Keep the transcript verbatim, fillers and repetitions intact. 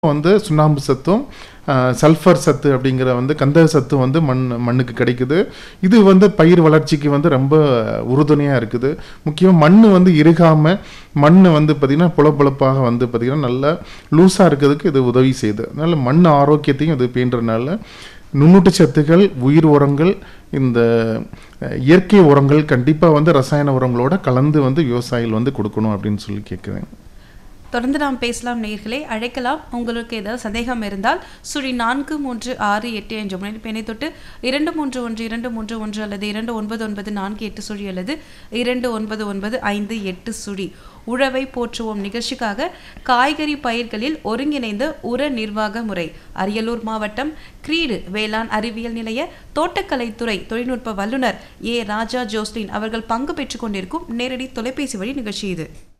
வந்து சுண்ணாம்பு சத்தும் சல்ஃபர் சத்து அப்படிங்கிற வந்து கந்தக சத்து வந்து மண் மண்ணுக்கு கிடைக்குது. இது வந்து பயிர் வளர்ச்சிக்கு வந்து ரொம்ப உறுதுணையாக இருக்குது. முக்கியமாக மண் வந்து இறுகாமல் மண் வந்து பார்த்திங்கன்னா புலப்புலப்பாக வந்து பார்த்திங்கன்னா நல்லா லூஸாக இருக்கிறதுக்கு இது உதவி செய்யுது. அதனால் மண் ஆரோக்கியத்தையும் இது பேணுறதுனால நுண்ணூட்ட சத்துக்கள், உயிர் உரங்கள், இந்த இயற்கை உரங்கள் கண்டிப்பாக வந்து ரசாயன உரங்களோட கலந்து வந்து விவசாயிகள் வந்து கொடுக்கணும் அப்படின்னு சொல்லி கேட்குறேன். தொடர்ந்து நாம் பேசலாம் நேயர்களே, அழைக்கலாம். உங்களுக்கு ஏதாவது சந்தேகம் இருந்தால் சுழி நான்கு மூன்று ஆறு எட்டு என்ற முனைப்பெண்ணை தொட்டு இரண்டு மூன்று ஒன்று இரண்டு மூன்று ஒன்று அல்லது இரண்டு ஒன்பது ஒன்பது நான்கு எட்டு சுழி அல்லது இரண்டு ஒன்பது ஒன்பது ஐந்து எட்டு சுழி. உழவை போற்றுவோம் நிகழ்ச்சிக்காக காய்கறி பயிர்களில் ஒருங்கிணைந்த உர நிர்வாக முறை, அரியலூர் மாவட்டம் கிரீடு வேளாண் அறிவியல் நிலைய தோட்டக்கலைத்துறை தொழில்நுட்ப வல்லுநர் ஏ ராஜா ஜோஸ்லின் அவர்கள் பங்கு பெற்றுக் கொண்டிருக்கும் நேரடி தொலைபேசி வழி நிகழ்ச்சி இது.